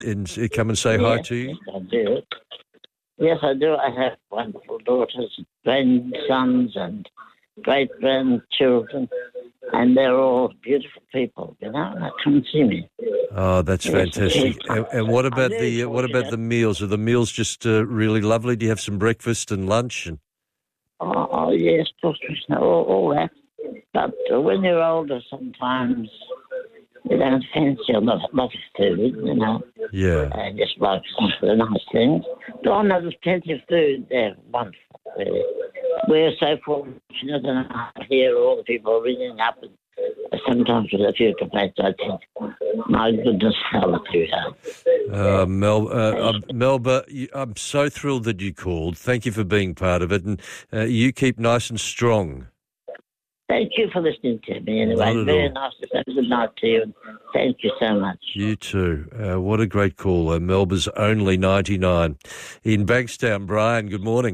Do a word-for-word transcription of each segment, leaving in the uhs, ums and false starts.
and come and say hi Yes, to you? yes, I do. Yes, I do. I have wonderful daughters, grandsons, and great-grandchildren, and they're all beautiful people, you know, and they come and see me. Oh, that's Yes, fantastic. yes. And, and what about I'm very the uh, what about the fortunate. meals? Are the meals just uh, really lovely? Do you have some breakfast and lunch? And Oh, oh yes, of course, all, all that. But uh, when you're older, sometimes you don't fancy a lot, lot of food, you know. yeah, I just like some of the nice things. But I know there's plenty of food there. Wonderful. Really. We're so fortunate, and I hear all the people ringing up, and sometimes with a few complaints, I think, my goodness, how lucky we are. uh, Mel, uh, uh, Melba, you, I'm so thrilled that you called. Thank you for being part of it, and uh, you keep nice and strong. Thank you for listening to me Not anyway. at Very all. nice to say good night to you, and thank you so much. You too. Uh, what a great call. Uh, Melba's only ninety-nine. In Bankstown, Brian, good morning.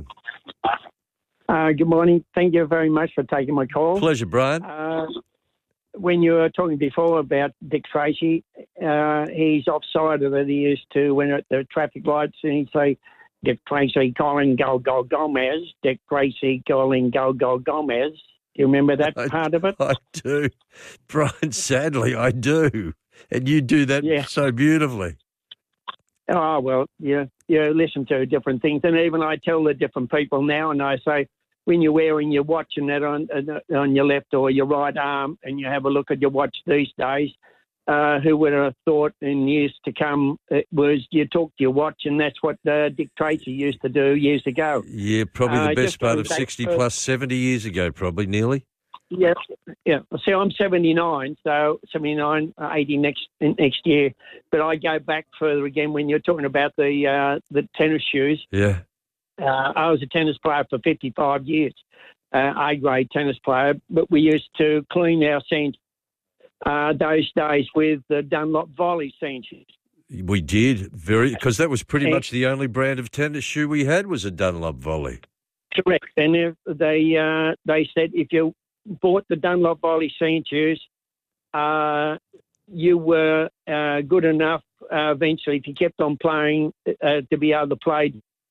Uh, good morning. Thank you very much for taking my call. Pleasure, Brian. Uh, when you were talking before about Dick Tracy, uh, he's offside of it. He used to, when at the traffic lights, and he'd say, Dick Tracy calling Go Go Gomez, Dick Tracy calling Go Go Gomez. Do you remember that I, part of it? I do. Brian, sadly, I do. And you do that Yeah. so beautifully. Oh, well, yeah, you listen to different things. And even I tell the different people now, and I say, when you're wearing your watch and that on on your left or your right arm, and you have a look at your watch these days, uh, who would have thought in years to come it was you talk to your watch, and that's what uh, Dick Tracy used to do years ago. Yeah, probably the Uh, best just part going of back sixty to- plus seventy years ago, probably, nearly. Yeah, yeah. See, I'm seventy-nine, so seventy-nine, uh, eighty next next year. But I go back further again when you're talking about the uh, the tennis shoes. Yeah. Uh, I was a tennis player for fifty-five years, uh, A-grade tennis player, but we used to clean our sand uh, those days with the Dunlop Volley sand shoes. We did, very because that was pretty And- much the only brand of tennis shoe we had was a Dunlop Volley. Correct. And if they uh, they said if you bought the Dunlop Volley sand shoes, uh, you were uh, good enough uh, eventually if you kept on playing uh, to be able to play.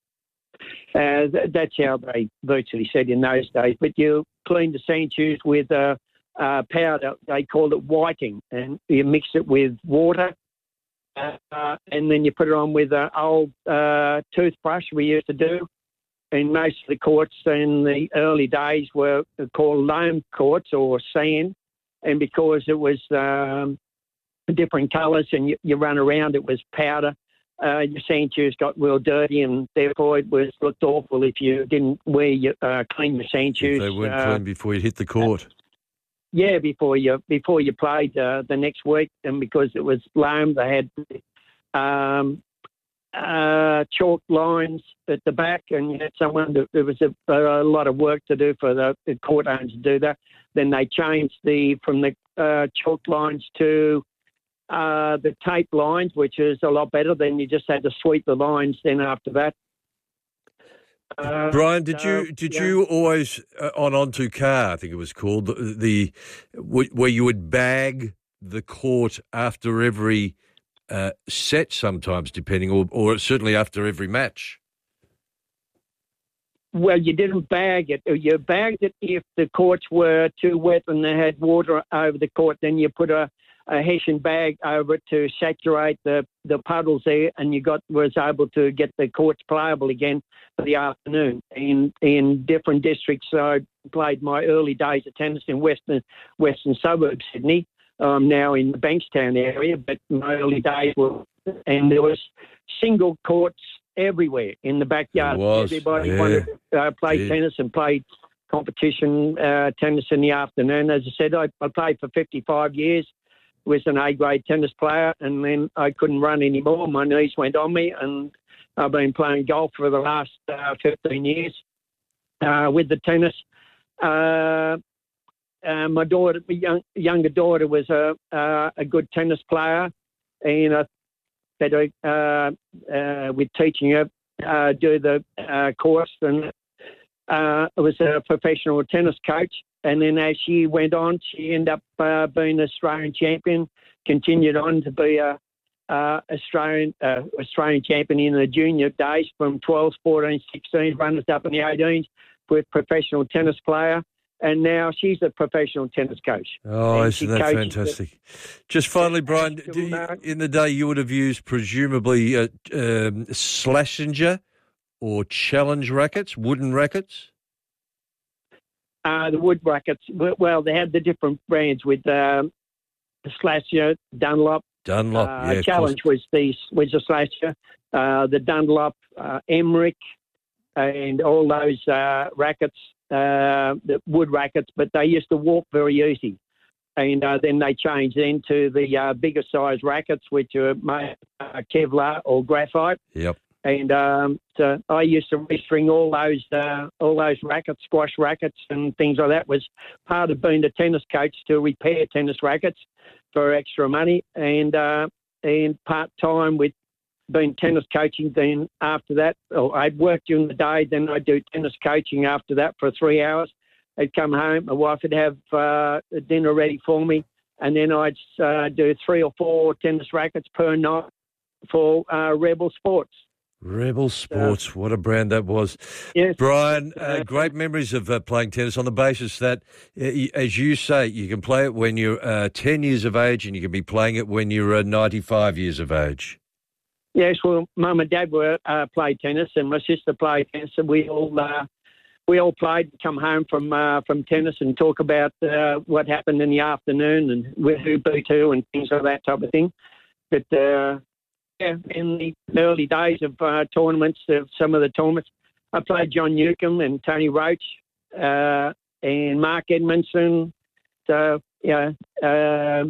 Uh, th- that's how they virtually said in those days. But you clean the sand shoes with uh, uh, powder. They called it whiting, and you mix it with water. Uh, and then you put it on with an old uh, toothbrush we used to do. And most of the courts in the early days were called loam courts or sand. And because it was um, different colours and you, you run around, it was powder. Uh, your sand shoes got real dirty, and therefore it was looked awful if you didn't wear your uh, clean your sand shoes. If they weren't uh, clean before you hit the court. Yeah, before you before you played uh, the next week, and because it was loam, they had um, uh, chalk lines at the back, and you had someone that there was a, a lot of work to do for the, the court owners to do that. Then they changed the from the uh, chalk lines to uh, the tape lines, which is a lot better. Then you just had to sweep the lines. Then after that. Uh, Brian, did so, you did yeah. you always uh, on Onto Car, I think it was called, the, the w- where you would bag the court after every uh, set, sometimes depending, or or certainly after every match. Well, you didn't bag it. You bagged it if the courts were too wet and they had water over the court. Then you put a, a hessian bag over it to saturate the, the puddles there, and you got was able to get the courts playable again for the afternoon. In in different districts, I played my early days of tennis in western western suburbs Sydney. I'm now in the Bankstown area, but my early days were, and there was single courts everywhere in the backyard. There was, Everybody yeah. wanted to uh, play Yeah. tennis and played competition uh, tennis in the afternoon. As I said, I, I played for fifty-five years, was an A-grade tennis player, and then I couldn't run anymore. My knees went on me, and I've been playing golf for the last uh, fifteen years uh, with the tennis. Uh, uh, my daughter, my young, younger daughter was a, uh, a good tennis player, and I that uh, uh, with teaching her uh, do the uh, course, and uh, I was a professional tennis coach. And then as she went on, she ended up uh, being Australian champion, continued on to be a, uh, Australian uh, Australian champion in the junior days from twelves, fourteens, sixteens, runners up in the eighteens, with professional tennis player. And now she's a professional tennis coach. Oh, and isn't that fantastic? The, Just finally, Brian, do you, in the day you would have used presumably uh, um, Schlesinger or Challenge rackets, wooden rackets? Uh, the wood rackets, well, they had the different brands with um, Schlesinger, Dunlop. Dunlop, uh, yeah. Challenge was the, was the Schlesinger, uh, the Dunlop, uh, Emmerich, and all those uh, rackets. Uh, the wood rackets, but they used to walk very easy. And uh, then they changed into the uh, bigger size rackets, which are made uh, Kevlar or graphite. Yep. And um, so I used to restring all those uh, all those rackets, squash rackets and things like that. Was part of being a tennis coach to repair tennis rackets for extra money, and uh, and part time with been tennis coaching. Then after that, oh, I'd work during the day, then I'd do tennis coaching after that for three hours. I'd come home, my wife would have uh, dinner ready for me, and then I'd uh, do three or four tennis rackets per night for uh, Rebel Sports. Rebel Sports, uh, what a brand that was. Yes. Brian, uh, great memories of uh, playing tennis on the basis that, uh, as you say, you can play it when you're uh, ten years of age and you can be playing it when you're uh, ninety-five years of age. Yes, well, Mum and Dad were uh, played tennis, and my sister played tennis, and we all uh, we all played. Come home from uh, from tennis and talk about uh, what happened in the afternoon and who beat who and things like that type of thing. But uh, yeah, in the early days of uh, tournaments, of some of the tournaments, I played John Newcombe and Tony Roach uh, and Mark Edmondson. So yeah. Uh,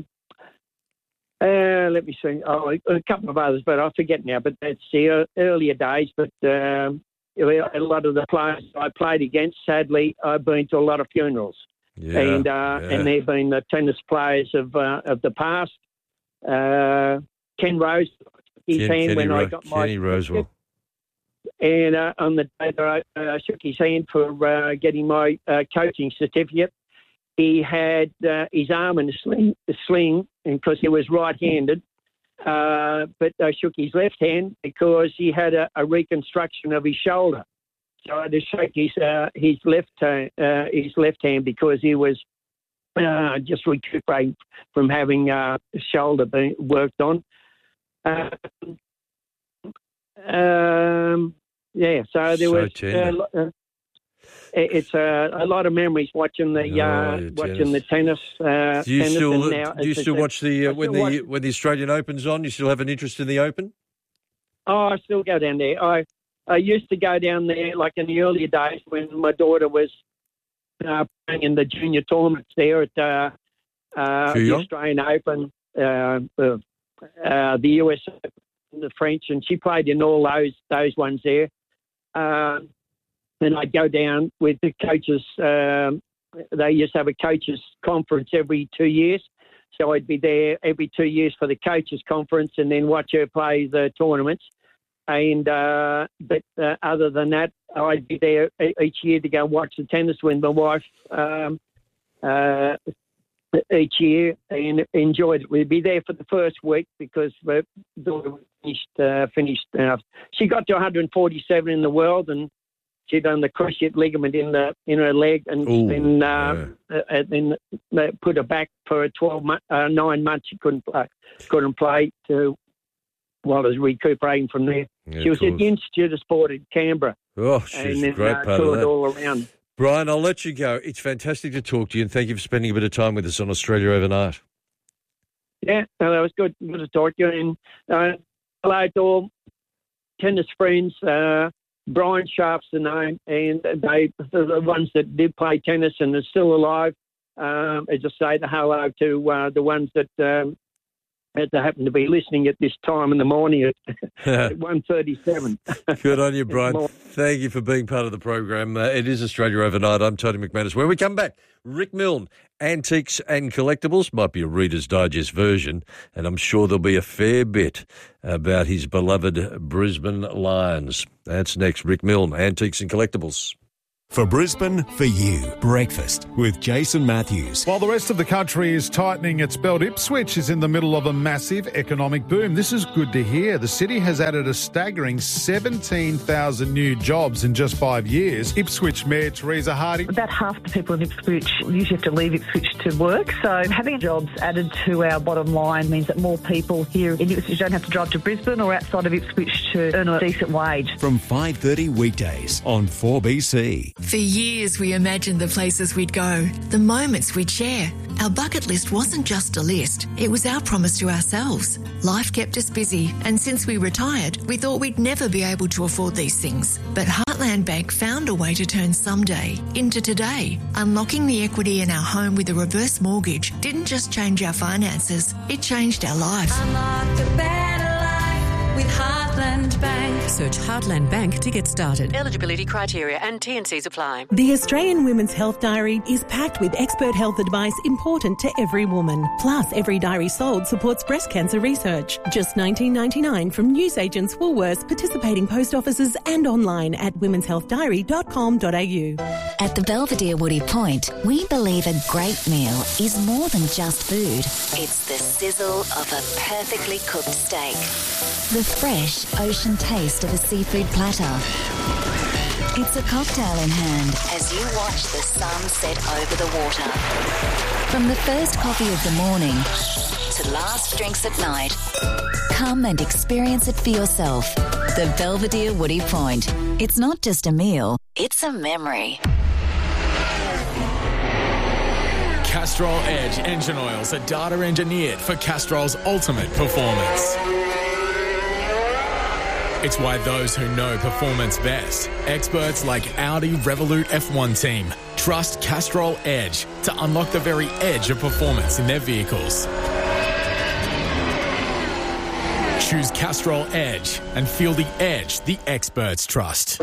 Uh, let me see. Oh, a couple of others, but I forget now. But that's the earlier days. But um, a lot of the players I played against, sadly, I've been to a lot of funerals, yeah, and uh, yeah. and they've been the tennis players of uh, of the past. Uh, Ken Rose, his Ken, hand Kenny when Ro- I got my Kenny Rosewell, and uh, on the day that I uh, shook his hand for uh, getting my uh, coaching certificate. He had uh, his arm in a sling, a sling because he was right-handed, uh, but I shook his left hand because he had a, a reconstruction of his shoulder. So I had to shake his uh, his left uh, his left hand because he was uh, just recuperating from having uh, his shoulder being worked on. Uh, um, yeah, so there so was. Uh, It's uh, a lot of memories watching the oh, uh, watching the tennis. Uh, do you tennis still and now, do you still watch the uh, when the watch... when the Australian Open's on? You still have an interest in the Open? Oh, I still go down there. I I used to go down there like in the earlier days when my daughter was uh, playing in the junior tournaments there at uh, uh, the Australian Open, uh, uh, uh, the U S Open, the French, and she played in all those those ones there. Uh, And I'd go down with the coaches. Um, they used to have a coaches conference every two years. So I'd be there every two years for the coaches conference and then watch her play the tournaments. And uh, but uh, other than that, I'd be there each year to go watch the tennis with my wife um, uh, each year and enjoyed it. We'd be there for the first week because my daughter finished. Uh, finished uh, she got to one hundred forty-seven in the world and she'd done the cruciate ligament in the in her leg, and Ooh, then uh, yeah. uh, then they put her back for twelve month, uh, nine months. She couldn't play, couldn't play to while I was recuperating from there. Yeah, she was at the Institute of Sport in Canberra. Oh, she's and then, a great uh, part of toured that. all around. Brian, I'll let you go. It's fantastic to talk to you, and thank you for spending a bit of time with us on Australia Overnight. Yeah, no, that was good. Good to talk to you. And uh, hello to all tennis friends. Uh, Brian Sharp's the name, and they the ones that did play tennis and are still alive. Um, as I say, the hello to uh, the ones that um, that happen to be listening at this time in the morning at one thirty-seven. Good on you, Brian. Thank you for being part of the program. Uh, it is Australia Overnight. I'm Tony McManus. When we come back, Rick Milne, Antiques and Collectibles, might be a Reader's Digest version, and I'm sure there'll be a fair bit about his beloved Brisbane Lions. That's next. Rick Milne, Antiques and Collectibles. For Brisbane, for you. Breakfast with Jason Matthews. While the rest of the country is tightening its belt, Ipswich is in the middle of a massive economic boom. This is good to hear. The city has added a staggering seventeen thousand new jobs in just five years. Ipswich Mayor Teresa Harding. About half the people in Ipswich usually have to leave Ipswich to work, so having jobs added to our bottom line means that more people here in Ipswich don't have to drive to Brisbane or outside of Ipswich to earn a decent wage. From five thirty weekdays on four B C. For years, we imagined the places we'd go, the moments we'd share. Our bucket list wasn't just a list, it was our promise to ourselves. Life kept us busy, and since we retired, we thought we'd never be able to afford these things. But Heartland Bank found a way to turn someday into today. Unlocking the equity in our home with a reverse mortgage didn't just change our finances, it changed our lives. Unlock a better life with Heartland Bank. Search Heartland Bank to get started. Eligibility criteria and T and C's apply. The Australian Women's Health Diary is packed with expert health advice important to every woman. Plus, every diary sold supports breast cancer research. Just nineteen ninety-nine from newsagents Woolworths, participating post offices and online at womens health diary dot com dot a u. At the Belvedere Woody Point, we believe a great meal is more than just food. It's the sizzle of a perfectly cooked steak, the fresh ocean taste of a seafood platter. It's a cocktail in hand as you watch the sun set over the water. From the first coffee of the morning to last drinks at night, come and experience it for yourself. The Belvedere Woody Point. It's not just a meal, it's a memory. Castrol Edge engine oils are data engineered for Castrol's ultimate performance. It's why those who know performance best, experts like Audi Revolut F one team, trust Castrol Edge to unlock the very edge of performance in their vehicles. Choose Castrol Edge and feel the edge the experts trust.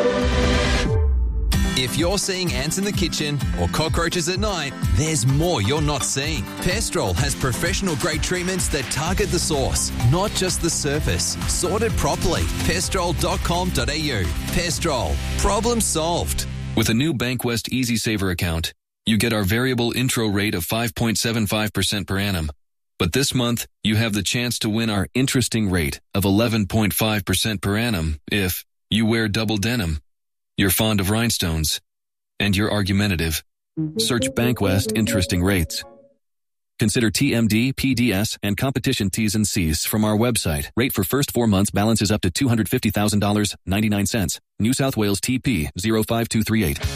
If you're seeing ants in the kitchen or cockroaches at night, there's more you're not seeing. Pestrol has professional-grade treatments that target the source, not just the surface. Sorted properly. pestrol dot com dot a u. Pestrol. Problem solved. With a new Bankwest Easy Saver account, you get our variable intro rate of five point seven five percent per annum. But this month, you have the chance to win our interesting rate of eleven point five percent per annum if you wear double denim, you're fond of rhinestones, and you're argumentative. Search Bankwest Interesting Rates. Consider T M D, P D S, and competition T's and C's from our website. Rate for first four months balance is up to two hundred fifty thousand dollars and ninety-nine cents. New South Wales T P zero five two three eight.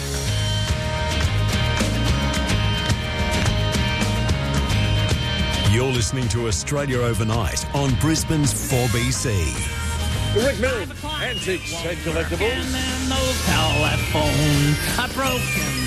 You're listening to Australia Overnight on Brisbane's four B C. Rick Mills, Antiques and Collectibles. No telephone, a broken